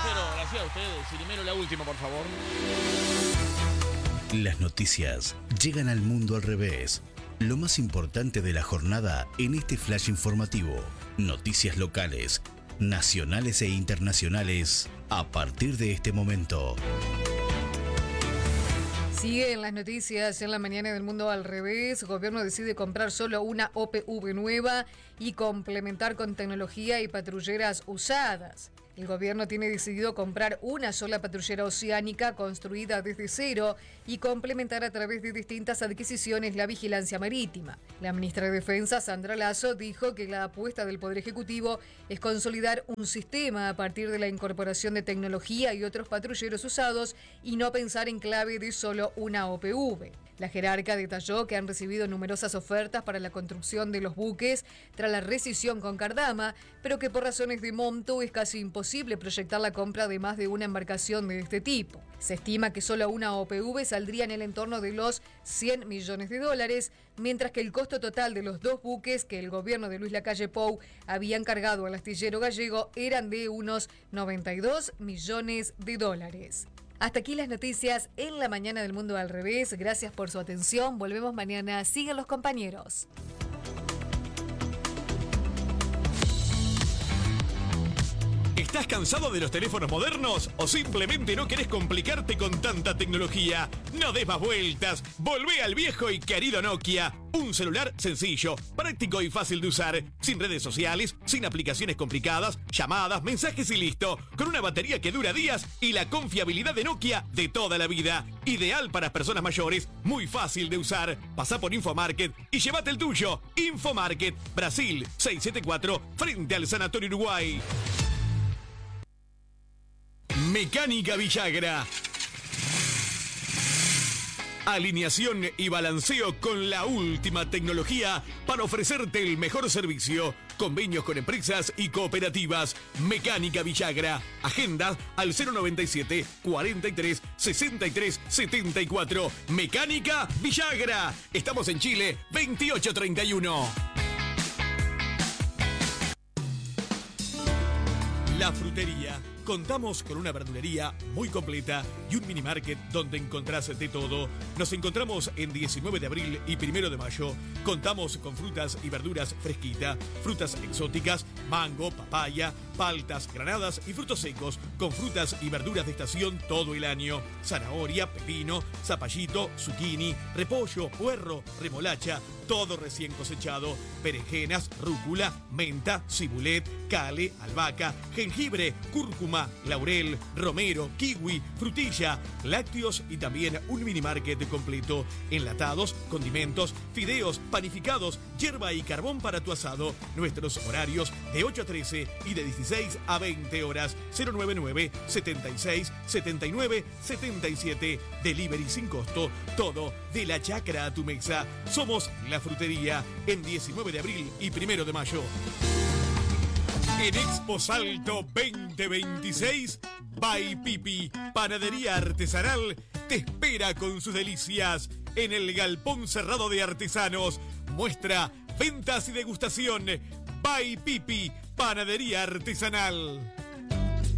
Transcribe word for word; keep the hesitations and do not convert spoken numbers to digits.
Pero gracias a ustedes. Cirimero, la última, por favor. Las noticias llegan al mundo al revés. Lo más importante de la jornada en este flash informativo. Noticias locales, nacionales e internacionales a partir de este momento. Siguen las noticias en la mañana del mundo al revés. El gobierno decide comprar solo una O P V nueva y complementar con tecnología y patrulleras usadas. El gobierno tiene decidido comprar una sola patrullera oceánica construida desde cero y complementar a través de distintas adquisiciones la vigilancia marítima. La ministra de Defensa, Sandra Lasso, dijo que la apuesta del Poder Ejecutivo es consolidar un sistema a partir de la incorporación de tecnología y otros patrulleros usados y no pensar en clave de solo una O P V. La jerarca detalló que han recibido numerosas ofertas para la construcción de los buques tras la rescisión con Cardama, pero que por razones de monto es casi imposible proyectar la compra de más de una embarcación de este tipo. Se estima que solo una O P V saldría en el entorno de los cien millones de dólares, mientras que el costo total de los dos buques que el gobierno de Luis Lacalle Pou había encargado al astillero gallego eran de unos noventa y dos millones de dólares. Hasta aquí las noticias en la mañana del mundo al revés. Gracias por su atención. Volvemos mañana. Sigan los compañeros. ¿Estás cansado de los teléfonos modernos o simplemente no querés complicarte con tanta tecnología? No des más vueltas. Volvé al viejo y querido Nokia. Un celular sencillo, práctico y fácil de usar, sin redes sociales, sin aplicaciones complicadas, llamadas, mensajes y listo, con una batería que dura días y la confiabilidad de Nokia de toda la vida. Ideal para personas mayores, muy fácil de usar. Pasá por Infomarket y llévate el tuyo. Infomarket, Brasil, seiscientos setenta y cuatro, frente al Sanatorio Uruguay. Mecánica Villagra. Alineación y balanceo con la última tecnología para ofrecerte el mejor servicio. Convenios con empresas y cooperativas. Mecánica Villagra. Agenda al cero noventa y siete, cuarenta y tres, sesenta y tres, setenta y cuatro. Mecánica Villagra. Estamos en Chile, veintiocho treinta y uno. La Frutería. Contamos con una verdulería muy completa y un mini market donde encontrás de todo. Nos encontramos en diecinueve de abril y primero de mayo. Contamos con frutas y verduras fresquita, frutas exóticas, mango, papaya, paltas, granadas y frutos secos, con frutas y verduras de estación todo el año. Zanahoria, pepino, zapallito, zucchini, repollo, puerro, remolacha, todo recién cosechado. Berenjenas, rúcula, menta, cibulet, cale, albahaca, jengibre, cúrcuma, laurel, romero, kiwi, frutilla, lácteos y también un mini market completo. Enlatados, condimentos, fideos, panificados, hierba y carbón para tu asado. Nuestros horarios de ocho a trece y de dieciséis a veinte horas. cero noventa y nueve, setenta y seis, setenta y nueve, setenta y siete. Delivery sin costo. Todo de la chacra a tu mesa. Somos La Frutería en diecinueve de abril y primero de mayo. En Expo Salto veinte veintiséis, By Pipi, panadería artesanal, te espera con sus delicias en el Galpón Cerrado de Artesanos. Muestra, ventas y degustación. By Pipi, panadería artesanal.